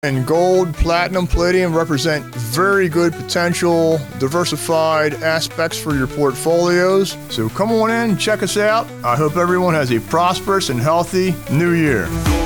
And gold, platinum, palladium represent very good potential diversified aspects for your portfolios. So come on in, check us out. I hope everyone has a prosperous and healthy new year.